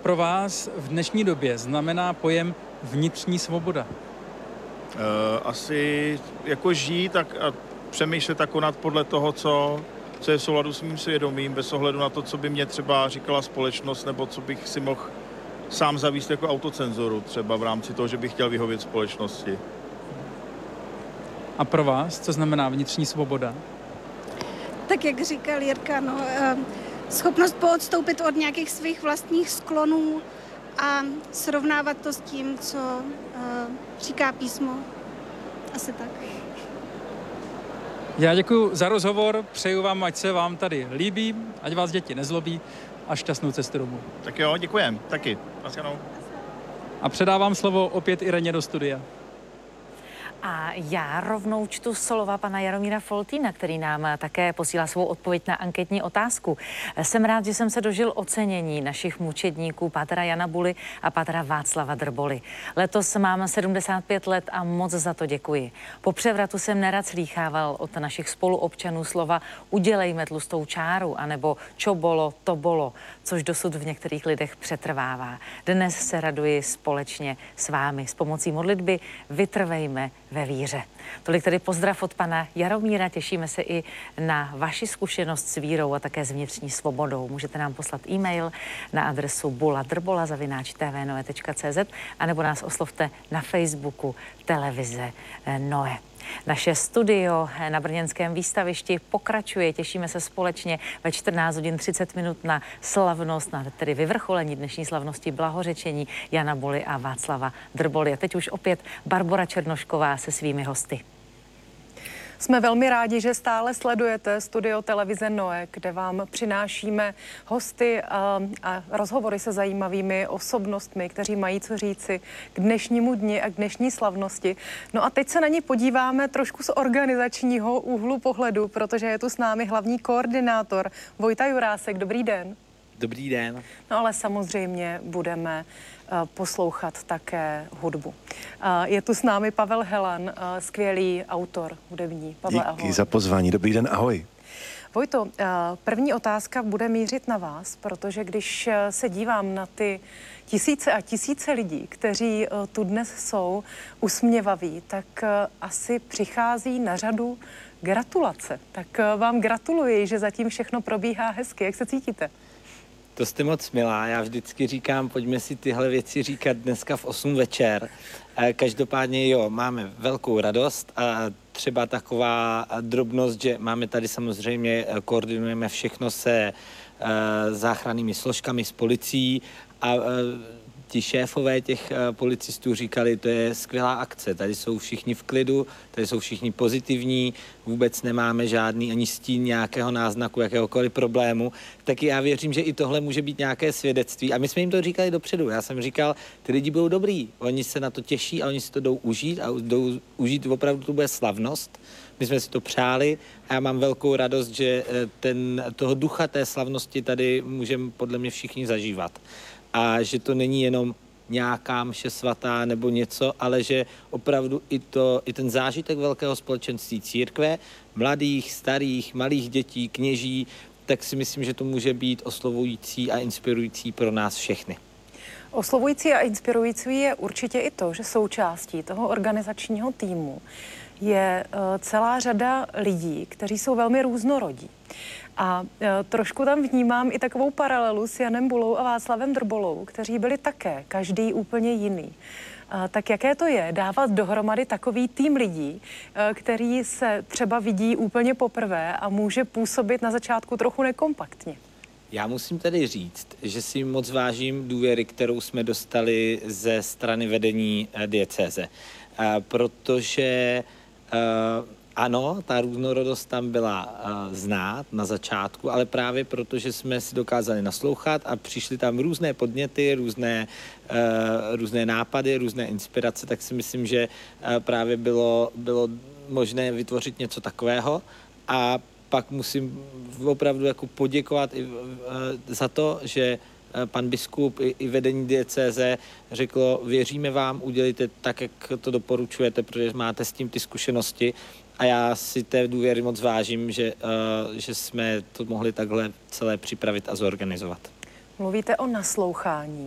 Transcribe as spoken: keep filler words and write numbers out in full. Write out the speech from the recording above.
pro vás v dnešní době znamená pojem vnitřní svoboda? Uh, asi jako žít tak a přemýšlet a konat podle toho, co, co je v souladu s mým svědomím, bez ohledu na to, co by mě třeba říkala společnost, nebo co bych si mohl sám zavíst jako autocenzuru, třeba v rámci toho, že bych chtěl vyhovět společnosti. A pro vás, co znamená vnitřní svoboda? Tak jak říkal Jirka, no, schopnost poodstoupit od nějakých svých vlastních sklonů a srovnávat to s tím, co říká písmo. Asi tak. Já děkuji za rozhovor, přeju vám, ať se vám tady líbí, ať vás děti nezlobí a šťastnou cestu domů. Tak jo, děkujem, taky. Naschledanou. A předávám slovo opět Ireně do studia. A já rovnou čtu slova pana Jaromíra Foltýna, který nám také posílá svou odpověď na anketní otázku. Jsem rád, že jsem se dožil ocenění našich mučedníků pátra Jana Buly a pátra Václava Drboly. Letos mám sedmdesát pět let a moc za to děkuji. Po převratu jsem nerad slýchával od našich spoluobčanů slova udělejme tlustou čáru, anebo čo bolo, to bolo, což dosud v některých lidech přetrvává. Dnes se raduji společně s vámi. S pomocí modlitby vytrvejme ve víře. Tolik tedy pozdrav od pana Jaromíra. Těšíme se i na vaši zkušenost s vírou a také s vnitřní svobodou. Můžete nám poslat e-mail na adresu buladrbola zavináč t v noe tečka cé zet anebo nás oslovte na Facebooku televize Noe. Naše studio na brněnském výstavišti pokračuje. Těšíme se společně ve čtrnáct hodin třicet minut na slavnost, na tedy vyvrcholení dnešní slavnosti blahořečení Jana Buly a Václava Drboly. A teď už opět Barbora Černošková se svými hosty. Jsme velmi rádi, že stále sledujete studio televize Noe, kde vám přinášíme hosty a, a rozhovory se zajímavými osobnostmi, kteří mají co říci k dnešnímu dni a k dnešní slavnosti. No a teď se na ní podíváme trošku z organizačního úhlu pohledu, protože je tu s námi hlavní koordinátor Vojta Jurásek. Dobrý den. Dobrý den. No ale samozřejmě budeme poslouchat také hudbu. Je tu s námi Pavel Helan, skvělý autor hudební. Pavle, Díky ahoj. za pozvání. Dobrý den, ahoj. Vojto, první otázka bude mířit na vás, protože když se dívám na ty tisíce a tisíce lidí, kteří tu dnes jsou usměvaví, tak asi přichází na řadu gratulace. Tak vám gratuluji, že zatím všechno probíhá hezky. Jak se cítíte? To jste moc milá. Já vždycky říkám, pojďme si tyhle věci říkat dneska v osm večer. Každopádně jo, máme velkou radost a třeba taková drobnost, že máme tady samozřejmě, koordinujeme všechno se záchrannými složkami, s policií a ti šéfové těch policistů říkali, to je skvělá akce, tady jsou všichni v klidu, tady jsou všichni pozitivní, vůbec nemáme žádný ani stín nějakého náznaku, jakéhokoliv problému, tak já věřím, že i tohle může být nějaké svědectví. A my jsme jim to říkali dopředu, já jsem říkal, ty lidi budou dobrý, oni se na to těší a oni si to jdou užít a jdou užít opravdu, to bude slavnost. My jsme si to přáli a já mám velkou radost, že ten, toho ducha té slavnosti tady můžeme podle mě všichni zažívat. A že to není jenom nějaká mše svatá nebo něco, ale že opravdu i, to, i ten zážitek velkého společenství církve, mladých, starých, malých dětí, kněží, tak si myslím, že to může být oslovující a inspirující pro nás všechny. Oslovující a inspirující je určitě i to, že součástí toho organizačního týmu je celá řada lidí, kteří jsou velmi různorodí. A trošku tam vnímám i takovou paralelu s Janem Bulou a Václavem Drbolou, kteří byli také každý úplně jiný. Tak jaké to je dávat dohromady takový tým lidí, který se třeba vidí úplně poprvé a může působit na začátku trochu nekompaktně? Já musím tedy říct, že si moc vážím důvěry, kterou jsme dostali ze strany vedení diecéze, protože ano, ta různorodost tam byla uh, znát na začátku, ale právě proto, že jsme si dokázali naslouchat a přišly tam různé podněty, různé, uh, různé nápady, různé inspirace, tak si myslím, že uh, právě bylo, bylo možné vytvořit něco takového. A pak musím opravdu jako poděkovat i, uh, za to, že pan biskup i, i vedení diecéze řeklo, věříme vám, udělejte tak, jak to doporučujete, protože máte s tím ty zkušenosti. A já si té důvěry moc vážím, že, uh, že jsme to mohli takhle celé připravit a zorganizovat. Mluvíte o naslouchání.